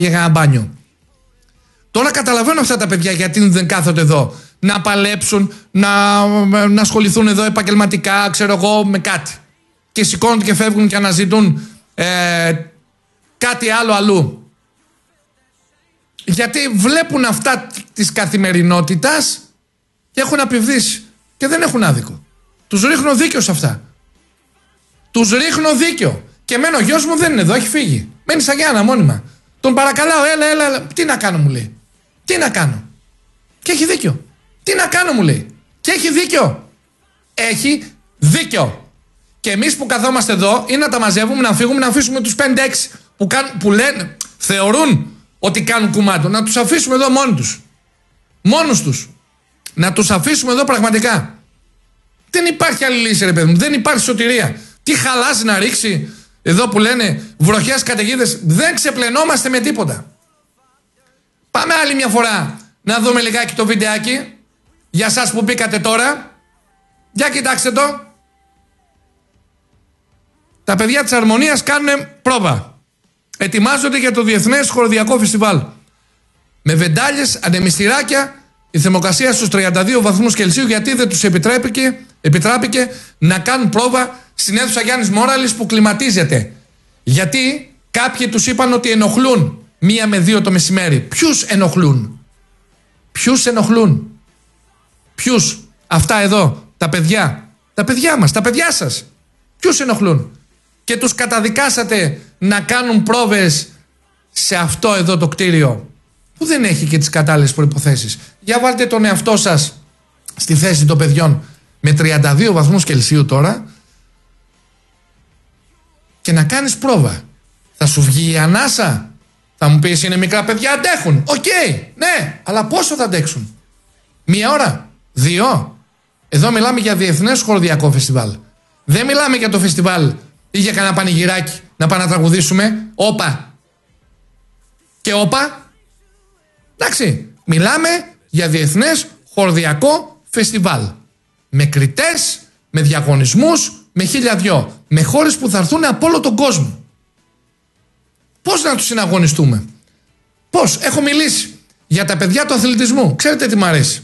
για ένα μπάνιο. Τώρα καταλαβαίνω αυτά τα παιδιά γιατί δεν κάθονται εδώ να παλέψουν, να ασχοληθούν εδώ επαγγελματικά, ξέρω εγώ, με κάτι. Και σηκώνονται και φεύγουν και αναζητούν κάτι άλλο αλλού. Γιατί βλέπουν αυτά της καθημερινότητας και έχουν απειβδίσει. Και δεν έχουν άδικο. Τους ρίχνω δίκιο σε αυτά. Τους ρίχνω δίκιο. Και εμένα ο γιος μου δεν είναι εδώ, έχει φύγει. Μένει στα Γιάννα μόνιμα. Τον παρακαλάω, έλα. Τι να κάνω, μου λέει. Τι να κάνω. Και έχει δίκιο. Τι να κάνω, μου λέει. Και έχει δίκιο. Έχει δίκιο. Και εμείς που καθόμαστε εδώ ή να τα μαζεύουμε, να φύγουμε, να αφήσουμε τους 5-6 που λένε, θεωρούν ότι κάνουν κουμάντο. Να τους αφήσουμε εδώ μόνοι τους. Μόνους τους. Να τους αφήσουμε εδώ πραγματικά. Δεν υπάρχει άλλη λύση, ρε παιδί μου. Δεν υπάρχει σωτηρία. Τι χαλάζει να ρίξει εδώ που λένε βροχές, καταιγίδες. Δεν ξεπλενόμαστε με τίποτα. Πάμε άλλη μια φορά να δούμε λιγάκι το βιντεάκι. Για σας που μπήκατε τώρα. Για κοιτάξτε το. Τα παιδιά της Αρμονίας κάνουν πρόβα. Ετοιμάζονται για το Διεθνές Χοροδιακό Φεστιβάλ. Με βεντάλιες, ανεμιστηράκια. Η θερμοκρασία στους 32 βαθμούς Κελσίου, γιατί δεν τους επιτράπηκε να κάνουν πρόβα στην αίθουσα Γιάννης Μόραλης που κλιματίζεται. Γιατί κάποιοι τους είπαν ότι ενοχλούν 1 με 2 το μεσημέρι. Ποιους ενοχλούν? Ποιους? Αυτά εδώ, τα παιδιά. Τα παιδιά μας, τα παιδιά σας. Ποιους ενοχλούν? Και τους καταδικάσατε να κάνουν πρόβες σε αυτό εδώ το κτίριο που δεν έχει και τις κατάλληλες προϋποθέσεις. Για βάλτε τον εαυτό σας στη θέση των παιδιών με 32 βαθμούς Κελσίου τώρα και να κάνεις πρόβα. Θα σου βγει η ανάσα? Θα μου πεις είναι μικρά παιδιά, αντέχουν. Οκ, ναι, αλλά πόσο θα αντέξουν? 1 ώρα? 2? Εδώ μιλάμε για Διεθνές Χοροδιακό Φεστιβάλ. Δεν μιλάμε για το φεστιβάλ ή για κανένα πανηγυράκι να πάμε να τραγουδήσουμε. Όπα. Και όπα. Εντάξει, μιλάμε για Διεθνές Χοροδιακό Φεστιβάλ. Με κριτές, με διαγωνισμούς, με 1002. Με χώρες που θα έρθουν από όλο τον κόσμο. Πώς να τους συναγωνιστούμε? Πώς? Έχω μιλήσει για τα παιδιά του αθλητισμού. Ξέρετε τι μου αρέσει?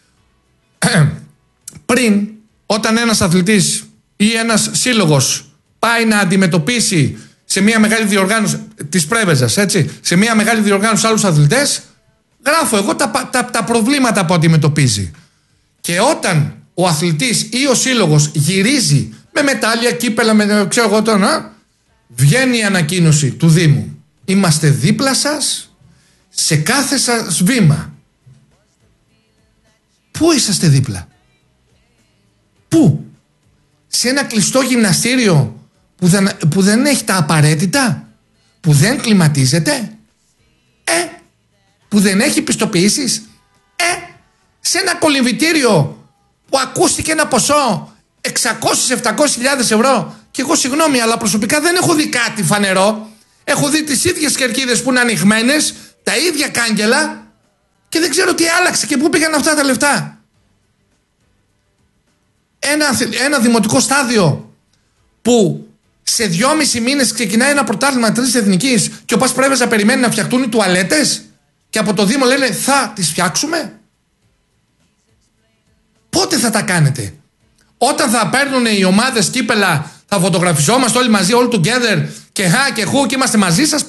Πριν, όταν ένας αθλητής ή ένας σύλλογος πάει να αντιμετωπίσει σε μια μεγάλη διοργάνωση της Πρέβεζας, έτσι, σε μια μεγάλη διοργάνωση άλλους αθλητές, γράφω εγώ τα προβλήματα που αντιμετωπίζει. Και όταν ο αθλητής ή ο σύλλογος γυρίζει με μετάλλια, κύπελα, με ξέρω εγώ τώρα, βγαίνει η ανακοίνωση του Δήμου. Είμαστε δίπλα σας σε κάθε σας βήμα. Πού είσαστε δίπλα? Πού? Σε ένα κλειστό γυμναστήριο που δεν έχει τα απαραίτητα? Που δεν κλιματίζεται? Που δεν έχει πιστοποιήσεις? Σε ένα κολυμβητήριο που ακούστηκε ένα ποσό 600-700.000 ευρώ, και εγώ συγγνώμη, αλλά προσωπικά δεν έχω δει κάτι φανερό. Έχω δει τις ίδιες κερκίδες που είναι ανοιγμένες, τα ίδια κάγκελα, και δεν ξέρω τι άλλαξε και πού πήγαν αυτά τα λεφτά. Ένα δημοτικό στάδιο που σε 2,5 μήνες ξεκινάει ένα πρωτάθλημα 3 εθνικής και ο Πας Πρέβεζα περιμένει να φτιαχτούν οι τουαλέτες και από το Δήμο λένε θα τις φτιάξουμε. Πότε θα τα κάνετε? Όταν θα παίρνουν οι ομάδες κύπελα, θα φωτογραφιζόμαστε όλοι μαζί, all together και χα και χου και είμαστε μαζί σας?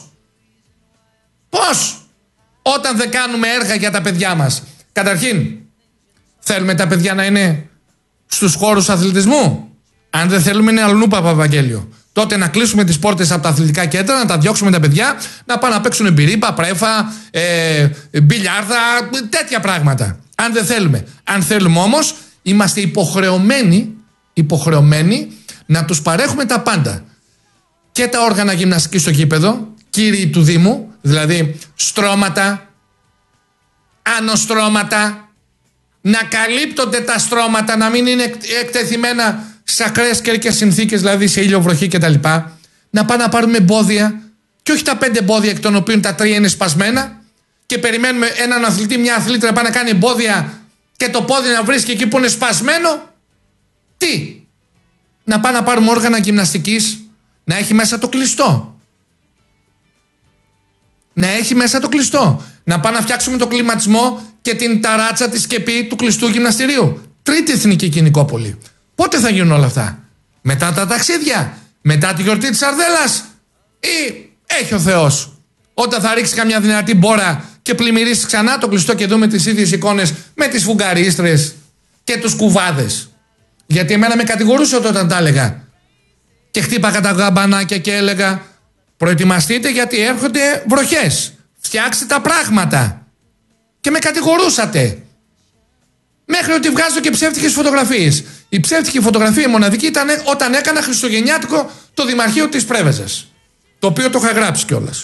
Πώς? Όταν δεν κάνουμε έργα για τα παιδιά μας. Καταρχήν, θέλουμε τα παιδιά να είναι στους χώρους αθλητισμού? Αν δεν θέλουμε, είναι αλλού, Παπαβαγγέλιο. Τότε να κλείσουμε τις πόρτες από τα αθλητικά κέντρα, να τα διώξουμε τα παιδιά, να πάνε να παίξουν μπυρίμπα, πρέφα, μπιλιάρδα, τέτοια πράγματα. Αν δεν θέλουμε. Αν θέλουμε όμως, είμαστε υποχρεωμένοι να τους παρέχουμε τα πάντα. Και τα όργανα γυμναστικής στο γήπεδο, κύριοι του Δήμου, δηλαδή στρώματα, ανοστρώματα, να καλύπτονται τα στρώματα, να μην είναι εκτεθειμένα σε ακραίες καιρικές συνθήκες, δηλαδή σε ήλιο, βροχή κτλ. Να πάνε να πάρουμε εμπόδια, και όχι τα 5 εμπόδια εκ των οποίων τα 3 είναι σπασμένα, και περιμένουμε έναν αθλητή, μια αθλήτρια να πάει να κάνει εμπόδια και το πόδι να βρίσκει εκεί που είναι σπασμένο. Τι? Να πάμε να πάρουμε όργανα γυμναστικής, να έχει μέσα το κλειστό. να έχει μέσα το κλειστό. Να πάμε να φτιάξουμε το κλιματισμό και την ταράτσα, τη σκεπή του κλειστού γυμναστηρίου. Τρίτη εθνική κοινικόπολη. Πότε θα γίνουν όλα αυτά? Μετά τα ταξίδια? Μετά τη γιορτή της Αρδέλας? Ή έχει ο Θεός όταν θα ρίξει καμιά δυνατή μπόρα και πλημμυρίσει ξανά το κλειστό και δούμε τις ίδιες εικόνες με τις φουγγαρίστρες και τους κουβάδες? Γιατί εμένα με κατηγορούσε όταν τα έλεγα και χτύπαγα τα γαμπανάκια και έλεγα προετοιμαστείτε γιατί έρχονται βροχές, φτιάξτε τα πράγματα, και με κατηγορούσατε. Μέχρι ότι βγάζω και ψεύτικες φωτογραφίες. Η ψεύτικη φωτογραφία μοναδική ήταν όταν έκανα χριστουγεννιάτικο το Δημαρχείο της Πρέβεζας, το οποίο το είχα γράψει κιόλας.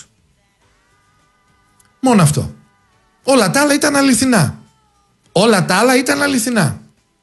Μόνο αυτό. Όλα τα άλλα ήταν αληθινά. Όλα τα άλλα ήταν αληθινά.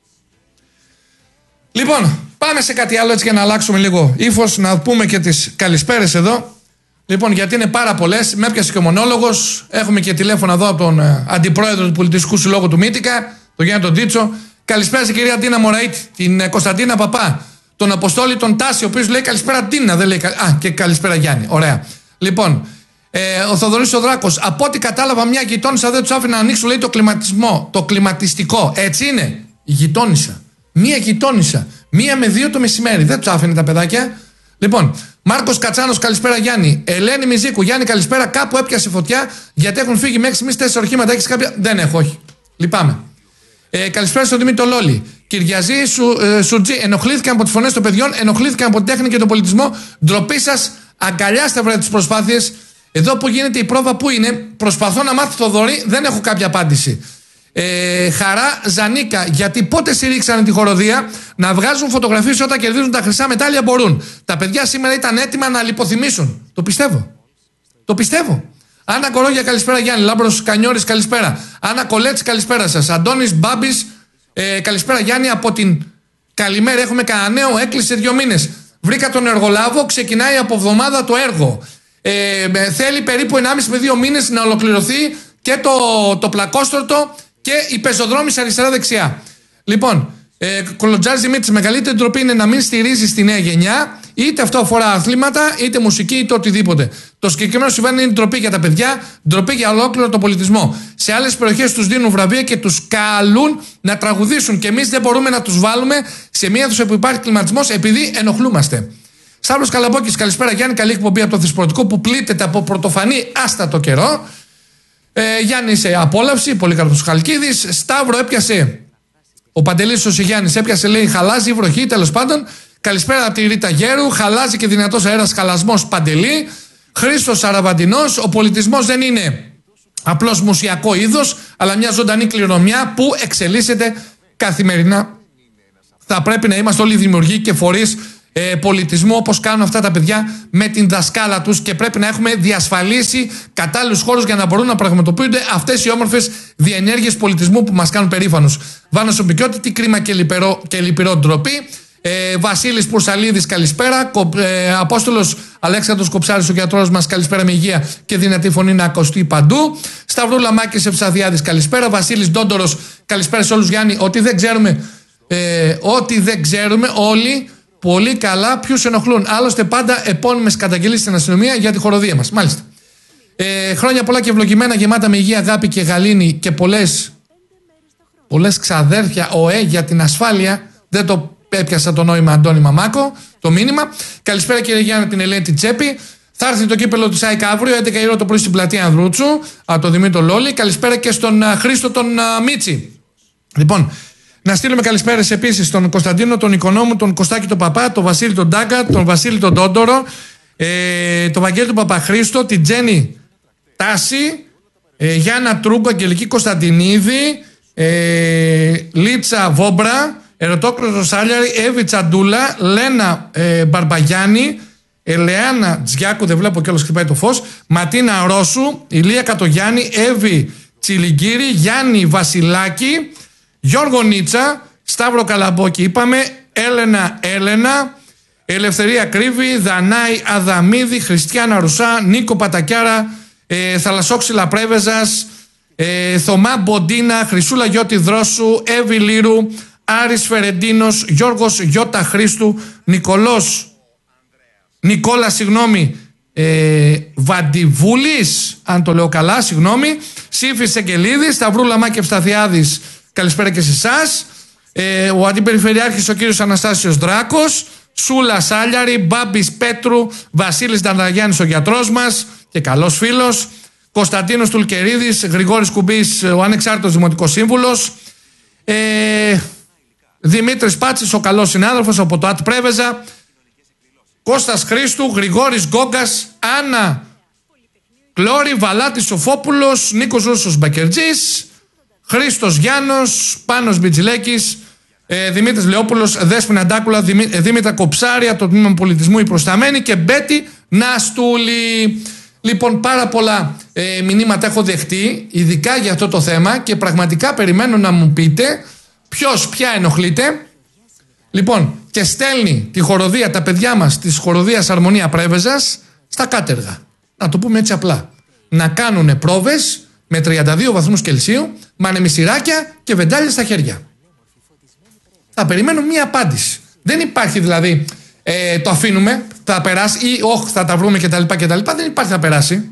Λοιπόν, πάμε σε κάτι άλλο έτσι για να αλλάξουμε λίγο ύφος, να πούμε και τις καλησπέρες εδώ. Λοιπόν, γιατί είναι πάρα πολλές, με έπιασε και ο μονόλογος. Έχουμε και τηλέφωνο εδώ από τον αντιπρόεδρο του Πολιτιστικού Συλλόγου του Μύτικα, τον Γιάννη τον Τίτσο. Καλησπέρα στην κυρία Ντίνα Μωραήτη, την Κωνσταντίνα Παπά, τον Αποστόλη τον Τάση, ο οποίος λέει καλησπέρα Ντίνα, δεν λέει. Και καλησπέρα Γιάννη. Ωραία. Λοιπόν, ο Θοδωρής ο Δράκος, από ό,τι κατάλαβα, μια γειτόνισσα δεν του άφηνε να ανοίξουν, λέει, το κλιματιστικό. Έτσι είναι. Η γειτόνισσα. Μία γειτόνισσα. 1 με 2 το μεσημέρι. Δεν του άφηνε τα παιδάκια. Λοιπόν, Μάρκος Κατσάνος, καλησπέρα Γιάννη. Ελένη Μιζίκου, Γιάννη, καλησπέρα. Κάπου έπιασε φωτιά γιατί έχουν φύγει μέχρι στιγμής 4 οχήματα. Έχεις κάποια? Δεν έχω, όχι. Λυπάμαι. Καλησπέρα στον Δημήτρη Λόλη. Κυριαζή Σουτζή, ενοχλήθηκαν από τις φωνές των παιδιών, ενοχλήθηκαν από την τέχνη και τον πολιτισμό. Ντροπή σας, αγκαλιάστε βρε τις προσπάθειες. Εδώ που γίνεται η πρόβα, πού είναι? Προσπαθώ να μάθω το Δωρή, δεν έχω κάποια απάντηση. Χαρά Ζανίκα, γιατί πότε στηρίξανε τη χοροδία? Να βγάζουν φωτογραφίες όταν κερδίζουν τα χρυσά μετάλλια μπορούν. Τα παιδιά σήμερα ήταν έτοιμα να λιποθυμήσουν. Το πιστεύω. Το πιστεύω. Άννα Κορόγια, καλησπέρα Γιάννη. Λάμπρος Κανιώρης, καλησπέρα. Άννα Κολέτς, καλησπέρα σας. Αντώνης Μπάμπης, καλησπέρα Γιάννη. Από την καλημέρα έχουμε κανένα νέο, έκλεισε 2 μήνες. Βρήκα τον εργολάβο, ξεκινάει από εβδομάδα το έργο. Θέλει περίπου 1,5 με 2 μήνες να ολοκληρωθεί και το πλακόστρωτο και η πεζοδρόμηση αριστερά-δεξιά. Λοιπόν, Κολοτζάρης Δημήτρης, μεγαλύτερη ντροπή είναι να μην στηρίζει τη νέα γενιά, είτε αυτό αφορά αθλήματα, είτε μουσική, είτε οτιδήποτε. Το συγκεκριμένο συμβάν είναι ντροπή για τα παιδιά, ντροπή για ολόκληρο τον πολιτισμό. Σε άλλες περιοχές τους δίνουν βραβεία και τους καλούν να τραγουδήσουν. Και εμείς δεν μπορούμε να τους βάλουμε σε μια αίθουσα που υπάρχει κλιματισμός επειδή ενοχλούμαστε. Σταύρος Καλαμπόκης, καλησπέρα Γιάννη. Καλή εκπομπή από το Θεσπορτικό που πλήττεται από πρωτοφανή άστατο καιρό. Γιάννη σε απόλαυση, πολύ καλός Χαλκίδης. Σταύρο, έπιασε. Ο Παντελής ο Σιγιάννης έπιασε, λέει, χαλάζει η βροχή, τέλος πάντων. Καλησπέρα από τη Ρίτα Γέρου. Χαλάζει και δυνατός αέρας, χαλασμός Παντελή. Χρήστος Αραβαντινός. Ο πολιτισμός δεν είναι απλώς μουσιακό είδος, αλλά μια ζωντανή κληρονομιά που εξελίσσεται καθημερινά. Θα πρέπει να είμαστε όλοι δημιουργοί και φορείς πολιτισμού, όπως κάνουν αυτά τα παιδιά με την δασκάλα τους, και πρέπει να έχουμε διασφαλίσει κατάλληλους χώρους για να μπορούν να πραγματοποιούνται αυτές οι όμορφες διενέργειες πολιτισμού που μας κάνουν περήφανους. Βάνος Ομπικιώτη, τι κρίμα και λυπηρό, ντροπή. Βασίλης Πουρσαλίδης, καλησπέρα. Απόστολος Αλέξανδρος Κοψάρης, ο γιατρός μας, καλησπέρα, με υγεία και δυνατή φωνή να ακουστεί παντού. Σταυρούλα Μάκης Ευσαδιάδης, καλησπέρα. Βασίλης Ντόντορος, καλησπέρα σε όλους Γιάννη. Ότι δεν ξέρουμε όλοι πολύ καλά ποιους ενοχλούν. Άλλωστε, πάντα επώνυμες καταγγελίες στην αστυνομία για τη χοροδία μας. Μάλιστα. Χρόνια πολλά και ευλογημένα, γεμάτα με υγεία, αγάπη και γαλήνη και πολλές ξαδέρφια ΟΕ για την ασφάλεια. Δεν το έπιασα το νόημα, Αντώνη Μαμάκο, το μήνυμα. Καλησπέρα κύριε Γιάννη, την Ελένη την Τσέπη. Θα έρθει το κύπελο της ΑΕΚ αύριο, 11 η ώρα το πρωί στην πλατεία Ανδρούτσου, από τον Δημήτρη Λόλη. Καλησπέρα και στον Χρήστο τον Μίτσι. Λοιπόν, να στείλουμε καλησπέρες επίσης στον Κωνσταντίνο, τον Οικονόμου, τον Κωστάκη τον Παπά, τον Βασίλη τον Τάγκα, τον Βασίλη τον Τόντορο, τον Βαγγέλη τον Παπαχρήστο, την Τζέννη Τάση, Γιάννα Τρούγκο, Αγγελική Κωνσταντινίδη, Λίτσα Βόμπρα, Ερωτόκροτο Σάλιαρη, Εύη Τσαντούλα, Λένα Μπαρμπαγιάννη, Ελεάνα Τζιάκου, δεν βλέπω κιόλας, χτυπάει το φως, Ματίνα Ρώσου, Ηλία Κατογιάννη, Εύη Τσιλιγκύρη, Γιάννη Βασιλάκη, Γιώργο Νίτσα, Σταύρο Καλαμπόκη είπαμε, Έλενα, Ελευθερία Κρύβη, Δανάη Αδαμίδη, Χριστιάνα Ρουσά, Νίκο Πατακιάρα, Θαλασσόξυλα Πρέβεζας, Θωμά Μποντίνα, Χρυσούλα Γιώτη Δρόσου, Εύη Λύρου, Άρης Φερεντίνος, Γιώργος Γιώτα Χρήστου, Νικόλα Βαντιβούλης, αν το λέω καλά, συγγνώμη. Σύφης Εγγελίδης, Σταυρού Λαμάκη Ευσταθιάδης, καλησπέρα και σε εσάς. Ο Αντιπεριφερειάρχης ο κύριος Αναστάσιος Δράκος, Σούλα Σάλιαρη, Μπάμπης Πέτρου, Βασίλης Νταναγιάννης ο γιατρός μας και καλός φίλος, Κωνσταντίνος Τουλκερίδης, Γρηγόρης Κουμπής, ο ανεξάρτητος δημοτικός σύμβουλος, Δημήτρης Πάτσης, ο καλός συνάδελφος από το ΑΤ Πρέβεζα, Κώστας Χρήστου, Γρηγόρης Γκόγκας, Άννα Κλώρη, Βαλάτης Σοφόπουλος, Νίκος Ρούσος Μπακερτζής, Χρήστος Γιάννος, Πάνος Μπιτζιλέκης, Δημήτρης Λεόπουλος, Δέσποινα Ντάκουλα, Δήμητρα Κοψάρια, το Τμήμα Πολιτισμού η Προσταμένη και Μπέτη Ναστούλη. Λοιπόν, πάρα πολλά μηνύματα έχω δεχτεί, ειδικά για αυτό το θέμα, και πραγματικά περιμένω να μου πείτε ποια ενοχλείται. Λοιπόν, και στέλνει τη χοροδία, τα παιδιά μας της χοροδίας Αρμονία Πρέβεζας στα κάτεργα. Να το πούμε έτσι απλά. Να κάνουν πρόβες με 32 βαθμούς Κελσίου, με ανεμιστηράκια και βεντάλια στα χέρια. Θα περιμένω μία απάντηση. Δεν υπάρχει δηλαδή το αφήνουμε, θα περάσει ή όχι θα τα βρούμε κτλ. Δεν υπάρχει, θα περάσει.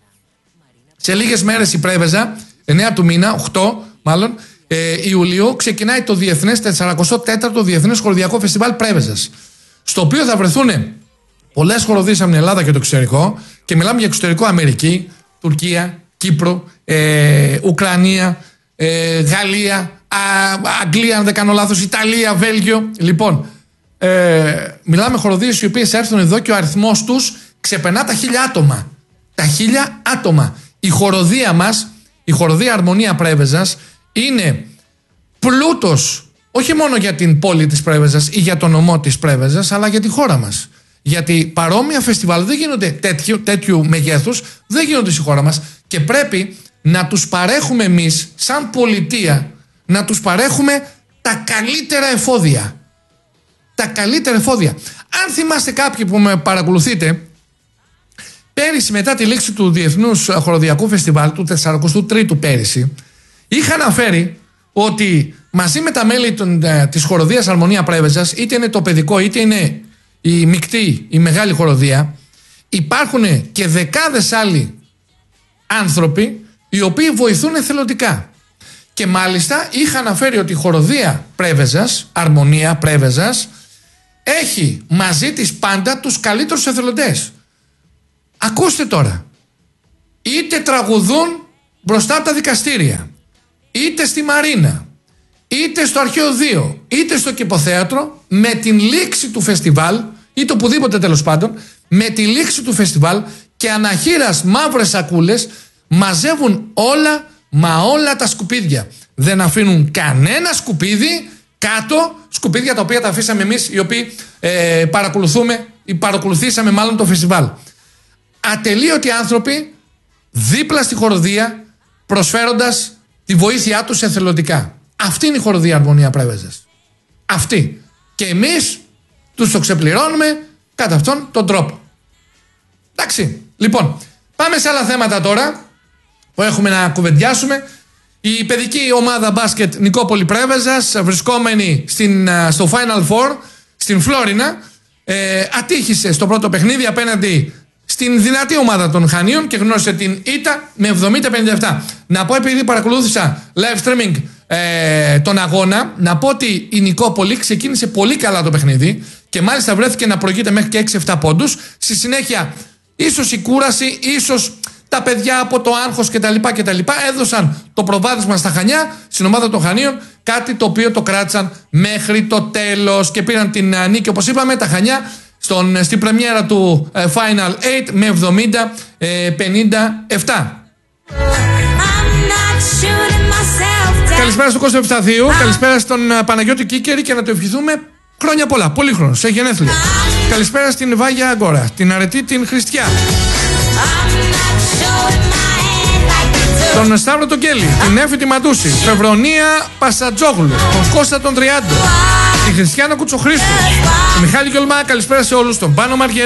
Σε λίγες μέρες η Πρέβεζα, 9 του μήνα, 8 μάλλον, Ιουλίου, ξεκινάει το διεθνές 44ο Διεθνές Χοροδιακό Φεστιβάλ Πρέβεζας. Στο οποίο θα βρεθούν πολλές χοροδίες από την Ελλάδα και το εξωτερικό, και μιλάμε για εξωτερικό Αμερική, Τουρκία, Κύπρο, Ουκρανία, Γαλλία, Αγγλία, αν δεν κάνω λάθος, Ιταλία, Βέλγιο. Λοιπόν, μιλάμε χοροδίες οι οποίες έρθουν εδώ και ο αριθμός τους ξεπερνά τα 1.000 άτομα. Τα 1.000 άτομα. Η χοροδία μας, η χοροδία Αρμονία Πρέβεζας, είναι πλούτος όχι μόνο για την πόλη της Πρέβεζας ή για τον νομό της Πρέβεζας, αλλά για τη χώρα μας. Γιατί παρόμοια φεστιβάλ δεν γίνονται τέτοιου μεγέθους, δεν γίνονται στη χώρα μας, και πρέπει να τους παρέχουμε εμείς σαν πολιτεία, να τους παρέχουμε τα καλύτερα εφόδια. Τα καλύτερα εφόδια. Αν θυμάστε κάποιοι που με παρακολουθείτε, πέρυσι μετά τη λήξη του Διεθνούς Χοροδιακού Φεστιβάλ, του 43ου πέρυσι, είχα αναφέρει ότι μαζί με τα μέλη της χοροδίας Αρμονία Πρέβεζας, είτε είναι το παιδικό είτε είναι η μεικτή, η μεγάλη χοροδία, υπάρχουν και δεκάδες άλλοι άνθρωποι οι οποίοι βοηθούν εθελοντικά. Και μάλιστα είχα αναφέρει ότι η χοροδία Πρέβεζας, Αρμονία Πρέβεζας, έχει μαζί της πάντα τους καλύτερους εθελοντές. Ακούστε τώρα, είτε τραγουδούν μπροστά από τα δικαστήρια, είτε στη Μαρίνα, είτε στο Αρχαίο 2, είτε στο Κηποθέατρο, με την λήξη του φεστιβάλ, είτε οπουδήποτε τέλος πάντων, με τη λήξη του φεστιβάλ και αναχείρας μαύρες σακούλες, μαζεύουν όλα τα σκουπίδια. Δεν αφήνουν κανένα σκουπίδι κάτω, σκουπίδια τα οποία τα αφήσαμε εμείς, οι οποίοι παρακολουθήσαμε μάλλον το φεστιβάλ. Ατελείωτοι άνθρωποι δίπλα στη χοροδία, προσφέροντας τη βοήθειά τους εθελοντικά. Αυτή είναι η χοροδία Αρμονία Πρέβεζας. Αυτή. Και εμείς τους το ξεπληρώνουμε κατά αυτόν τον τρόπο. Εντάξει. Λοιπόν, πάμε σε άλλα θέματα τώρα που έχουμε να κουβεντιάσουμε. Η παιδική ομάδα μπάσκετ Νικόπολη Πρέβεζας, βρισκόμενη στο Final Four στην Φλόρινα, ατύχησε στο πρώτο παιχνίδι απέναντι στην δυνατή ομάδα των Χανίων και γνώρισε την ήττα με 70-57. Να πω, επειδή παρακολούθησα live streaming τον αγώνα, να πω ότι η Νικόπολη ξεκίνησε πολύ καλά το παιχνίδι και μάλιστα βρέθηκε να προηγείται μέχρι και 6-7 πόντους. Στη συνέχεια, ίσως η κούραση, ίσως τα παιδιά από το άγχος κτλ. Έδωσαν το προβάδισμα στα Χανιά, στην ομάδα των Χανίων, κάτι το οποίο το κράτησαν μέχρι το τέλος και πήραν την νίκη, όπως είπαμε, τα Χανιά στην πρεμιέρα του Final 8 με 70-57. Καλησπέρα στον Κώστα Ευσταθίου, καλησπέρα στον Παναγιώτη Κίκερη και να του ευχηθούμε χρόνια πολλά, πολύ χρόνο, σε γενέθλια. Καλησπέρα στην Βάγια Αγκόρα, την Αρετή την Χριστιά, τον Σταύρο τον Κέλλη, την Εύη τη Ματούση, Φευρονία Πασατζόγλου, τον Κώστα τον Τριάντο, την Χριστιάνα Κουτσοχρήστου, τον Μιχάλη Γιολμά, καλησπέρα σε όλους, τον Πάνο Μαριέλ.